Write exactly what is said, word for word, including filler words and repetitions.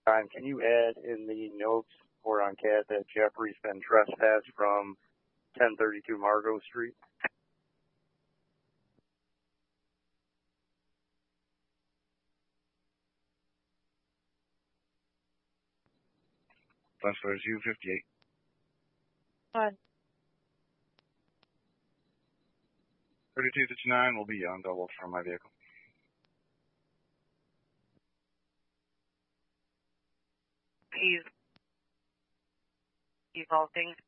Time, can you add in the notes or on C A T that Jeffrey's been trespassed from ten thirty-two Margot Street? That's for U fifty-eight. One. thirty-two fifty-nine will be on double from my vehicle. He's evolving.